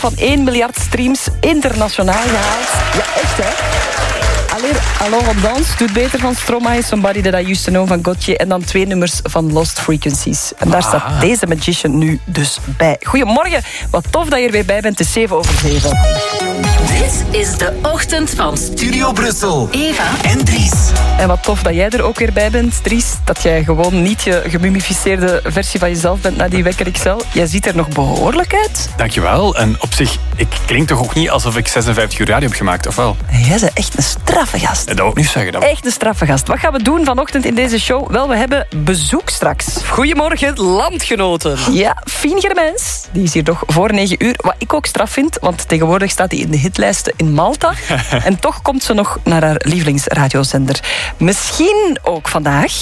van 1 miljard streams internationaal gehaald. Ja, echt hè? Alors on Dance doet beter van Stromae, Somebody That I Used To Know van Gotye en dan 2 nummers van Lost Frequencies. En daar staat deze Magician nu dus bij. Goedemorgen, wat tof dat je er weer bij bent. Het is 7:07. Dit is de ochtend van Studio Brussel. Eva En Dries. En wat tof dat jij er ook weer bij bent, Dries. Dat jij gewoon niet je gemummificeerde versie van jezelf bent na die Wekker XL. Jij ziet er nog behoorlijk uit. Dankjewel. En op zich, ik klink toch ook niet alsof ik 56 uur radio heb gemaakt, of wel? Jij bent echt een straffe gast. Dat wil ik niet zeggen. Echt een straffe gast. Wat gaan we doen vanochtend in deze show? Wel, we hebben bezoek straks. Goedemorgen, landgenoten. Ja, Fien Germijns. Die is hier nog voor 9 uur. Wat ik ook straf vind, want tegenwoordig staat hij in de hitlijsten in Malta. En toch komt ze nog naar haar lievelingsradiozender. Misschien ook vandaag.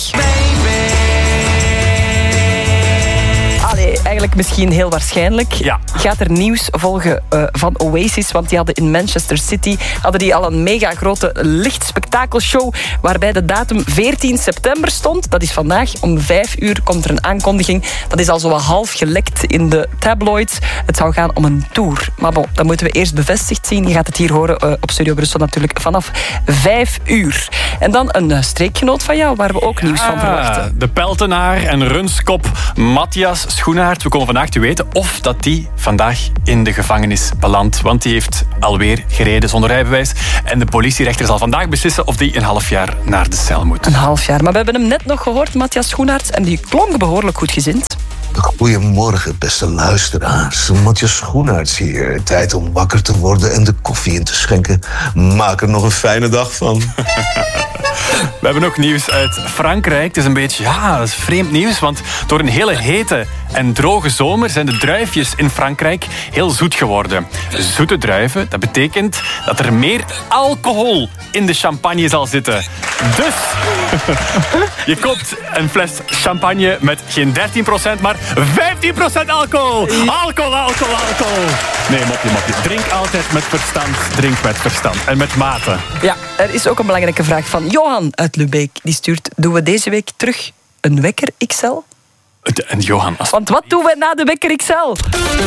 Eigenlijk misschien heel waarschijnlijk gaat er nieuws volgen van Oasis, want die hadden in Manchester City al een mega grote lichtspektakelshow waarbij de datum 14 september stond. Dat is vandaag. Om 5 uur komt er een aankondiging. Dat is al zo wat half gelekt in de tabloids. Het zou gaan om een tour. Maar bon, dat moeten we eerst bevestigd zien. Je gaat het hier horen op Studio Brussel natuurlijk vanaf 5 uur. En dan een streekgenoot van jou waar we ook nieuws van verwachten. De peltenaar en runskop Matthias Schoenaert. We komen vandaag te weten of dat die vandaag in de gevangenis belandt. Want die heeft alweer gereden zonder rijbewijs. En de politierechter zal vandaag beslissen of die een half jaar naar de cel moet. Een half jaar. Maar we hebben hem net nog gehoord, Matthias Schoenaert. En die klonk behoorlijk goed gezind. Goedemorgen, beste luisteraars. Matthias Schoenaerts hier. Tijd om wakker te worden en de koffie in te schenken. Maak er nog een fijne dag van. We hebben ook nieuws uit Frankrijk. Het is een beetje, dat is vreemd nieuws, want door een hele hete en droge zomer zijn de druifjes in Frankrijk heel zoet geworden. Zoete druiven, dat betekent dat er meer alcohol in de champagne zal zitten. Dus, je koopt een fles champagne met geen 13%, maar 15% alcohol. Alcohol. Nee, mopje. Drink altijd met verstand. Drink met verstand. En met mate. Ja, er is ook een belangrijke vraag van Johan uit Lubeek. Die stuurt, doen we deze week terug een Wekker XL? En Johan... Want wat doen we na de Wekker XL?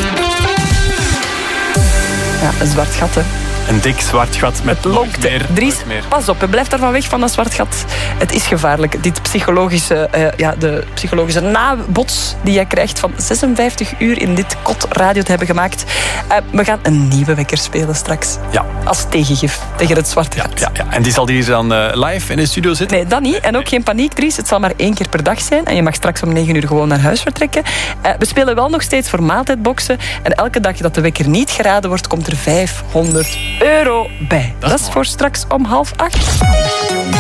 Ja, een zwart gat, hè. Een dik zwart gat met lonkte. Dries, pas op, blijf daarvan weg van dat zwart gat. Het is gevaarlijk. Dit psychologische, de psychologische nabots die jij krijgt van 56 uur in dit kot radio te hebben gemaakt. We gaan een nieuwe wekker spelen straks. Ja. Als tegengif tegen het zwarte gat. Ja. En die zal hier dan live in de studio zitten? Nee, dat niet. En ook geen paniek, Dries. Het zal maar 1 keer per dag zijn. En je mag straks om 9 uur gewoon naar huis vertrekken. We spelen wel nog steeds voor maaltijdboxen. En elke dag dat de wekker niet geraden wordt, komt er €500 bij. Dat is voor straks om 7:30.